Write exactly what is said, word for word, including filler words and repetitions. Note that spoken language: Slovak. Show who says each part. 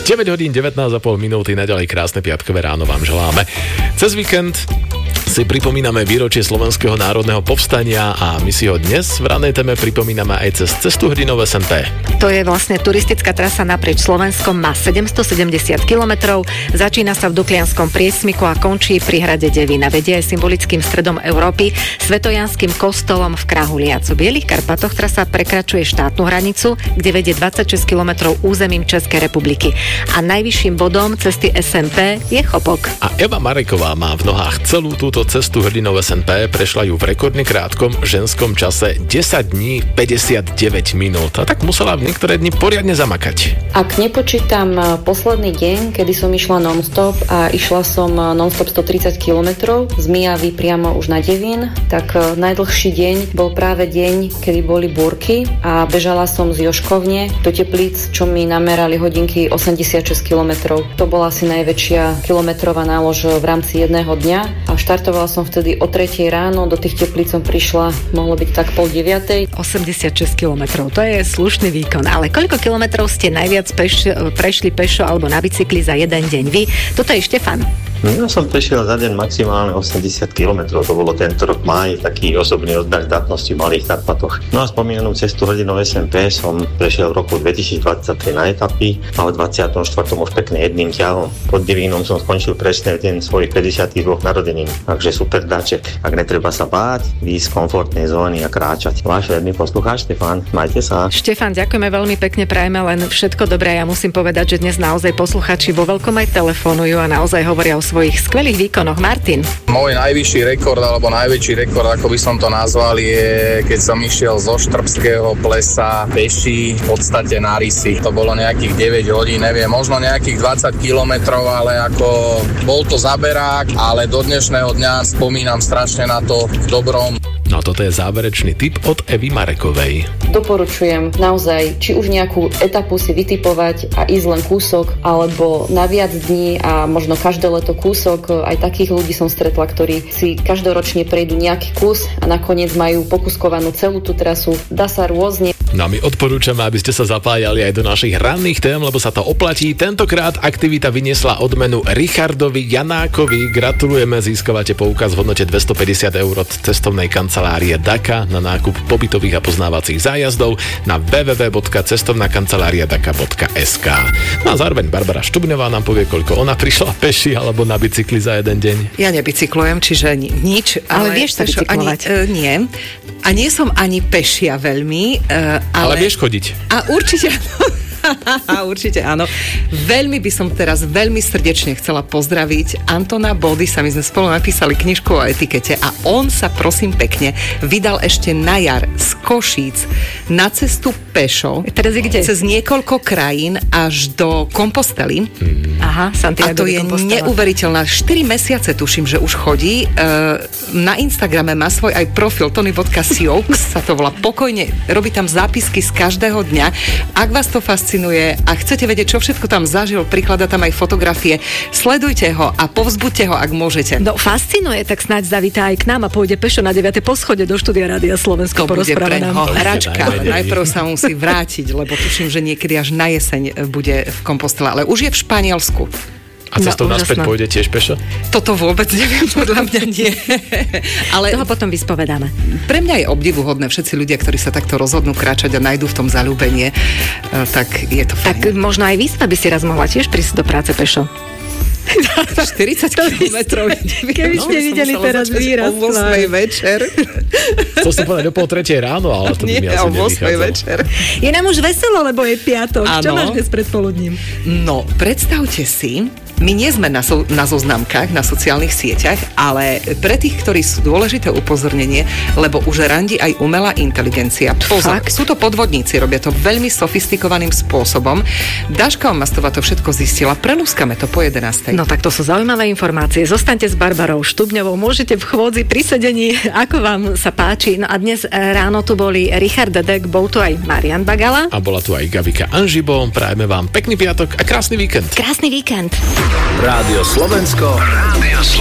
Speaker 1: deväť hodín devätnásť a pol minúty, naďalej krásne piatkové ráno vám želáme. Cez víkend si pripomíname výročie Slovenského národného povstania a my si ho dnes v ranej téme pripomíname aj cez cestu hrdinov es en pé.
Speaker 2: To je vlastne turistická trasa naprieč Slovenskom, má sedemstosedemdesiat kilometrov, začína sa v Duklianskom priesmyku a končí pri hrade Devína. Vedie aj symbolickým stredom Európy, svetojanským kostolom v Krahuliacu. V Bielých Karpatoch trasa prekračuje štátnu hranicu, kde vedie dvadsaťšesť kilometrov územím Českej republiky. A najvyšším bodom cesty es en pé je Chopok.
Speaker 1: A Eva Mareková má v nohách celú túto cestu hrdinov es en pé, prešla ju v rekordne krátkom ženskom čase desať dní päťdesiatdeväť minút. A tak musela v niektoré dni poriadne zamakať.
Speaker 3: Ak nepočítam posledný deň, kedy som išla non-stop a išla som non-stop stotridsať kilometrov z Mijavy priamo už na Devín, tak najdlhší deň bol práve deň, kedy boli búrky a bežala som z Joškovne do Teplíc, čo mi namerali hodinky osemdesiatšesť kilometrov. To bola asi najväčšia kilometrová nálož v rámci jedného dňa a štartovala som vtedy o tretej ráno, do tých Teplíc som prišla, mohlo byť tak pol deviatej.
Speaker 2: osemdesiatšesť kilometrov, to je slušný výkon, ale koľko kilometrov ste najviac peš, prešli pešo alebo na bicykli za jeden deň vy? Toto je Štefan.
Speaker 4: No, ja som prešiel za deň maximálne osemdesiat kilometrov, to bolo tento rok máj, taký osobný odber zdatnosti v Malých Karpatoch. No a spomínanú cestu hrdinov es en pé som prešiel v roku dvetisícdvadsaťtri na etapy a v dvadsiatom štvrtom už pekne jedným ťahom. Pod Devínom som skončil presne v deň svojich päťdesiatdva narodenín, takže super dáček. Ak netreba sa báť, výjsť z komfortnej zóny a kráčať. Váš verný poslucháč Štefan, majte sa.
Speaker 2: Štefan, ďakujeme veľmi pekne, prajeme len všetko dobré. Ja musím povedať, že dnes naozaj posluchači vo veľkom aj telefonujú a naozaj hovoria o svojich skvelých výkonoch. Martin.
Speaker 5: Môj najvyšší rekord, alebo najväčší rekord, ako by som to nazval, je, keď som išiel zo Štrbského plesa peši v podstate na Rysy. To bolo nejakých deväť hodín, neviem, možno nejakých dvadsať kilometrov, ale ako bol to zaberák, ale do dnešného dňa spomínam strašne na to v dobrom.
Speaker 1: No toto je záverečný tip od Evy Marekovej.
Speaker 3: Doporučujem naozaj, či už nejakú etapu si vytipovať a ísť len kúsok, alebo na viac dní a možno každé leto kúsok. Aj takých ľudí som stretla, ktorí si každoročne prejdú nejaký kus a nakoniec majú pokuskovanú celú tú trasu. Dá sa rôzne.
Speaker 1: No a my odporúčame, aby ste sa zapájali aj do našich ranných tém, lebo sa to oplatí. Tentokrát aktivita vyniesla odmenu Richardovi Janákovi. Gratulujeme, získavate poukaz v hodnote dvestopäťdesiat eur od cestovnej kancelárie Daka na nákup pobytových a poznávacích zájazdov na w w w bodka cestovná kancelária daka bodka es ká. No a zároveň Barbara Štubňová nám povie, koľko ona prišla peši alebo na bicykli za jeden deň.
Speaker 6: Ja nebicyklujem, čiže ni- nič.
Speaker 2: Ale, ale vieš sa bicyklovať?
Speaker 6: Ani, uh, nie. A nie som ani pešia veľmi. Uh, ale...
Speaker 1: ale vieš chodiť.
Speaker 6: A určite A určite áno. Veľmi by som teraz veľmi srdečne chcela pozdraviť Antona Bodisa. My sme spolu napísali knižku o etikete a on sa prosím pekne vydal ešte na jar z Košíc na cestu pešo.
Speaker 2: Teraz je kde?
Speaker 6: Cez niekoľko krajín až do Kompostely.
Speaker 1: Mm.
Speaker 2: Aha, Santiago
Speaker 6: a to
Speaker 2: de
Speaker 6: je
Speaker 2: Compostela.
Speaker 6: neuveriteľná. štyri mesiace tuším, že už chodí. Na Instagrame má svoj aj profil tony bodka sioux sa to volá. Pokojne robí tam zápisky z každého dňa. Ak vás to fascinuje a chcete vedieť, čo všetko tam zažil, prikladá tam aj fotografie, sledujte ho a povzbuďte ho, ak môžete.
Speaker 2: No fascinuje, tak snáď zavítá aj k nám a pôjde pešo na deviate poschodie do štúdia Rádia Slovensko.
Speaker 6: To bude pre
Speaker 2: nám.
Speaker 6: neho hračka, ale najprv sa musí vrátiť, lebo tuším, že niekedy až na jeseň bude v Kompostele, ale už je v Španielsku.
Speaker 1: A cestou no, naspäť pôjde tiež pešo?
Speaker 6: Toto vôbec neviem, podľa mňa nie. Ale
Speaker 2: toho potom vyspovedáme.
Speaker 6: Pre mňa je obdivuhodné všetci ľudia, ktorí sa takto rozhodnú kráčať a nájdú v tom zaľúbenie, tak je to fajn.
Speaker 2: Tak možno aj vy by si raz mohla tiež prísť do práce pešo.
Speaker 6: štyridsať kilometrov.
Speaker 2: Keby ste no, videli teraz výraz.
Speaker 6: O ôsmej večer.
Speaker 1: Chcel som povedať o pol tretej ráno, ale to by mi asi nevychádzalo.
Speaker 6: Večer.
Speaker 2: Je nám už veselo, lebo je piatok.
Speaker 6: Áno.
Speaker 2: Čo máš dnes predpoludním?
Speaker 6: No, predstavte si, my nie sme na, so, na zoznamkách, na sociálnych sieťach, ale pre tých, ktorí sú dôležité upozornenie, lebo už randí aj umelá inteligencia. Pozor,
Speaker 2: Fakt?
Speaker 6: sú to podvodníci, robia to veľmi sofistikovaným spôsobom. Dáška Mastová to všetko zistila, prelúskame to po jedenástej.
Speaker 2: No tak to sú zaujímavé informácie. Zostaňte s Barbarou Štubňovou, môžete v chôdzi pri sedení, ako vám sa páči. No a dnes ráno tu boli Richard Dedek, bol tu aj Marian Bagala.
Speaker 1: A bola tu aj Gabika Anžibo. Prajeme vám pekný piatok a krásny víkend.
Speaker 2: Krásny víkend.
Speaker 7: Rádio Slovensko. Rádio Slovensko.